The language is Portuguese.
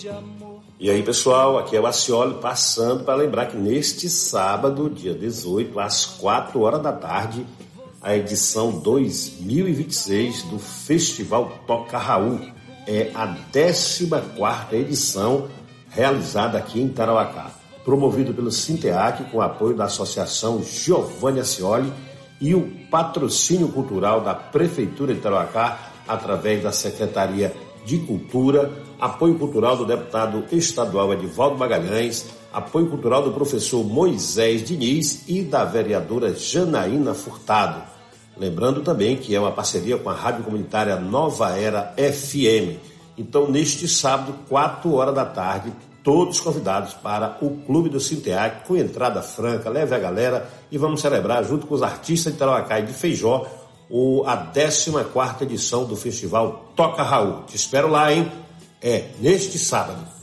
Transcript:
E aí, pessoal, aqui é o Acioli passando para lembrar que neste sábado, dia 18, às 4 horas da tarde, a edição 2026 do Festival Toca Raul. É a 14ª edição realizada aqui em Tarauacá. Promovido pelo Sinteac, com apoio da Associação Giovanni Acioli e o patrocínio cultural da Prefeitura de Tarauacá, através da Secretaria de Cultura, apoio cultural do deputado estadual Edivaldo Magalhães, apoio cultural do professor Moisés Diniz e da vereadora Janaína Furtado. Lembrando também que é uma parceria com a rádio comunitária Nova Era FM. Então, neste sábado, 4 horas da tarde, todos convidados para o Clube do Sinteac, com entrada franca. Leve a galera e vamos celebrar, junto com os artistas de Tarauacá e de Feijó, a 14ª edição do Festival Toca Raul. Te espero lá, hein? É neste sábado.